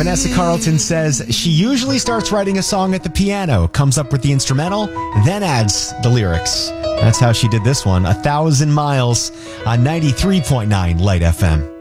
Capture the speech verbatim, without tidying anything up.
Vanessa Carlton says she usually starts writing a song at the piano, comes up with the instrumental, then adds the lyrics. That's how she did this one, A Thousand Miles on ninety-three point nine Light F M.